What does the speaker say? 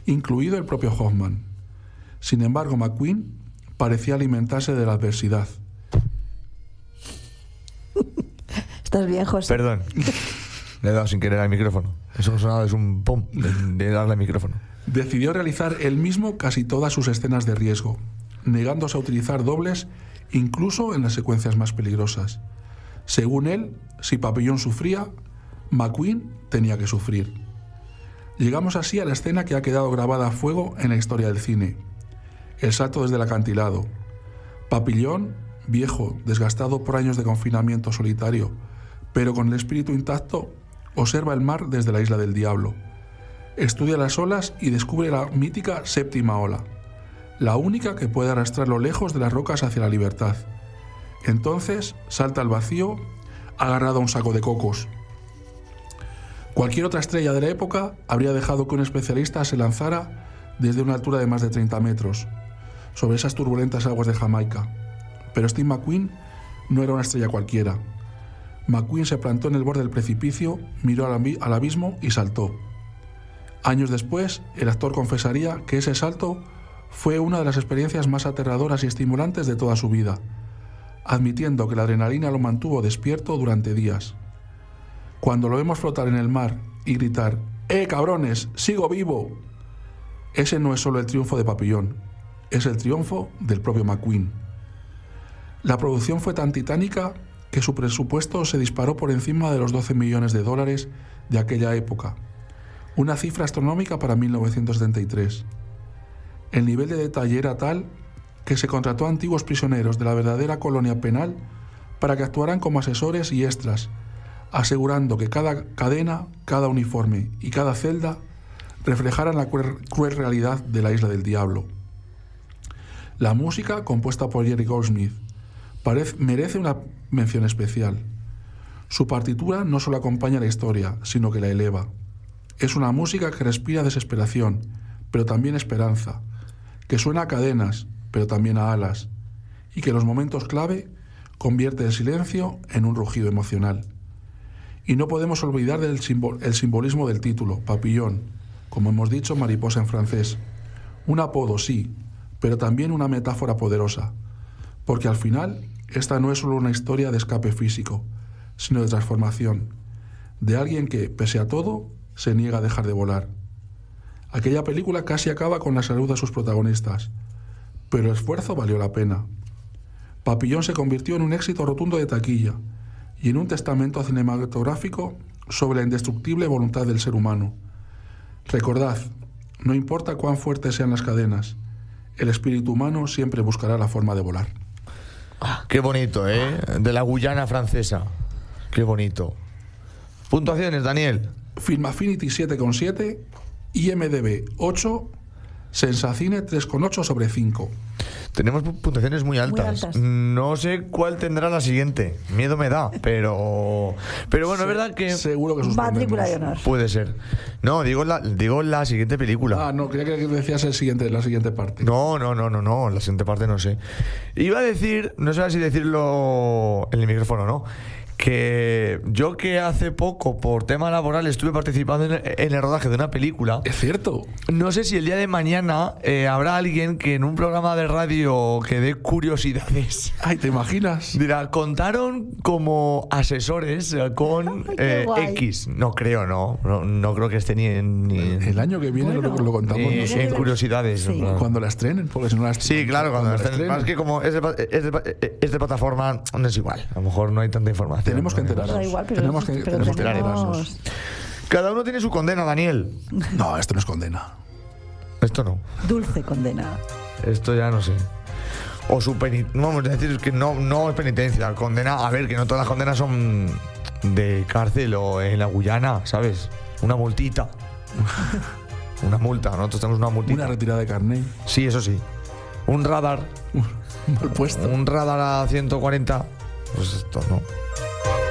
incluido el propio Hoffman. Sin embargo, McQueen parecía alimentarse de la adversidad. ¿Estás bien, José? Perdón. Le he dado sin querer al micrófono. Eso sonaba, es un pum de darle al micrófono. Decidió realizar él mismo casi todas sus escenas de riesgo, negándose a utilizar dobles incluso en las secuencias más peligrosas. Según él, si Papillon sufría, McQueen tenía que sufrir. Llegamos así a la escena que ha quedado grabada a fuego en la historia del cine. El salto desde el acantilado. Papillon, viejo, desgastado por años de confinamiento solitario, pero con el espíritu intacto, observa el mar desde la isla del diablo. Estudia las olas y descubre la mítica séptima ola, la única que puede arrastrarlo lejos de las rocas hacia la libertad. Entonces salta al vacío, agarrado a un saco de cocos. Cualquier otra estrella de la época habría dejado que un especialista se lanzara desde una altura de más de 30 metros, sobre esas turbulentas aguas de Jamaica. Pero Steve McQueen no era una estrella cualquiera. McQueen se plantó en el borde del precipicio, miró al abismo y saltó. Años después, el actor confesaría que ese salto fue una de las experiencias más aterradoras y estimulantes de toda su vida, admitiendo que la adrenalina lo mantuvo despierto durante días. Cuando lo vemos flotar en el mar y gritar cabrones, sigo vivo!, ese no es solo el triunfo de Papillon, es el triunfo del propio McQueen. La producción fue tan titánica que su presupuesto se disparó por encima de los 12 millones de dólares de aquella época, una cifra astronómica para 1973. El nivel de detalle era tal que se contrató a antiguos prisioneros de la verdadera colonia penal para que actuaran como asesores y extras, asegurando que cada cadena, cada uniforme y cada celda reflejaran la cruel realidad de la isla del diablo. La música, compuesta por Jerry Goldsmith, merece una mención especial. Su partitura no solo acompaña la historia, sino que la eleva. Es una música que respira desesperación, pero también esperanza, que suena a cadenas, pero también a alas, y que en los momentos clave convierte el silencio en un rugido emocional. Y no podemos olvidar el simbolismo del título, Papillon, como hemos dicho, mariposa en francés. Un apodo, sí, pero también una metáfora poderosa, porque al final esta no es solo una historia de escape físico, sino de transformación, de alguien que, pese a todo, se niega a dejar de volar. Aquella película casi acaba con la salud de sus protagonistas, pero el esfuerzo valió la pena. Papillon se convirtió en un éxito rotundo de taquilla y en un testamento cinematográfico sobre la indestructible voluntad del ser humano. Recordad, no importa cuán fuertes sean las cadenas, el espíritu humano siempre buscará la forma de volar. Qué bonito, ¿eh? De la Guyana francesa. Qué bonito. Puntuaciones, Daniel. Film Affinity 7,7, IMDb 8, Sensacine 3,8 sobre 5. Tenemos puntuaciones muy altas. No sé cuál tendrá la siguiente. Miedo me da, pero bueno, es verdad que seguro que matrícula de honor. Puede ser. No, digo la siguiente película. No, creía que decías la siguiente parte. No, la siguiente parte no sé. Iba a decir, no sé si decirlo en el micrófono, ¿no? Que yo, que hace poco por tema laboral estuve participando en el rodaje de una película. Es cierto. No sé si el día de mañana habrá alguien que en un programa de radio que dé curiosidades. Ay, ¿te imaginas? Dirá, contaron como asesores con X. No creo, no creo que esté ni el año que viene lo contamos nosotros. En curiosidades. Sí. Cuando la estrenen, porque si no la estrenen. Sí, claro, cuando la estrenen. Más que como es de plataforma, no es igual. A lo mejor no hay tanta información. Tenemos que enterarnos. Da igual, pero tenemos que enterarnos. Cada uno tiene su condena, Daniel. No, esto no es condena. Esto no. Dulce condena. Esto ya no sé. O su penitencia. Vamos a decir que no es penitencia. Condena, a ver, que no todas las condenas son de cárcel o en la Guyana, ¿sabes? Una multita. Una multa, nosotros tenemos una multita. Una retirada de carnet. Sí, eso sí. Un radar. Mal puesto. Un radar a 140. Pues esto no.